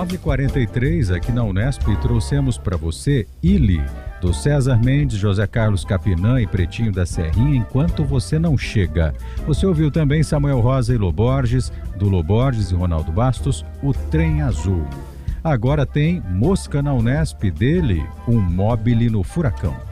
9h43 aqui na Unesp trouxemos para você Ili, do César Mendes, José Carlos Capinã e Pretinho da Serrinha, Enquanto Você Não Chega. Você ouviu também Samuel Rosa e Loborges, do Loborges e Ronaldo Bastos, O Trem Azul. Agora tem Mosca na Unesp dele, Um Mobile no Furacão.